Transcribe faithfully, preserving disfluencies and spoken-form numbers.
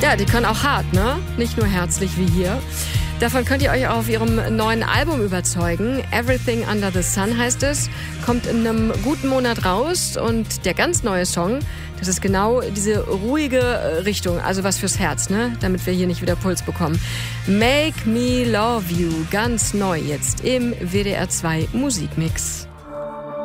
Ja, die können auch hart, ne? Nicht nur herzlich wie hier. Davon könnt ihr euch auch auf ihrem neuen Album überzeugen. Everything Under the Sun heißt es. Kommt in einem guten Monat raus. Und der ganz neue Song, das ist genau diese ruhige Richtung. Also was fürs Herz, ne? Damit wir hier nicht wieder Puls bekommen. Make Me Love You. Ganz neu jetzt im W D R zwei Musikmix.